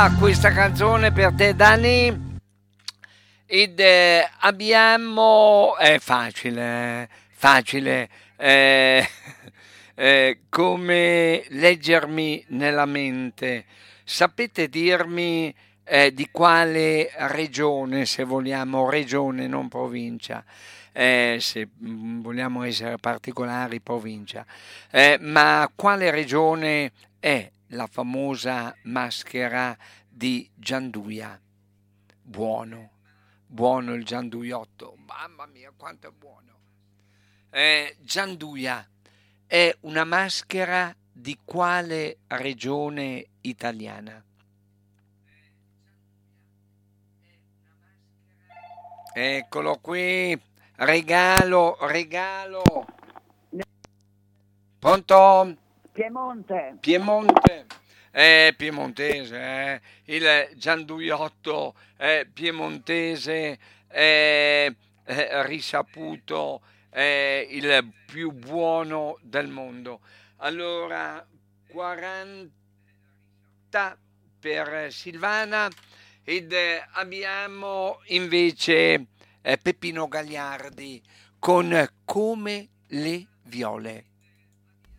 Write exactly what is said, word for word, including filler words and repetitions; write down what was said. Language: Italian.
Questa canzone per te, Dani. Ed eh, abbiamo... È facile, eh, facile. eh, eh, come leggermi nella mente. Sapete dirmi eh, di quale regione, se vogliamo, regione, non provincia, eh, se mm, vogliamo essere particolari, provincia, eh, ma quale regione è la famosa maschera di Gianduia? Buono, buono il gianduiotto, mamma mia quanto è buono. Eh, Gianduia è una maschera di quale regione italiana? Eccolo qui, regalo, regalo. Pronto? Piemonte. Piemonte. È piemontese, eh? Il gianduiotto è piemontese, è, è risaputo, è il più buono del mondo. Allora, quaranta per Silvana ed eh, abbiamo invece eh, Peppino Gagliardi con Come le viole.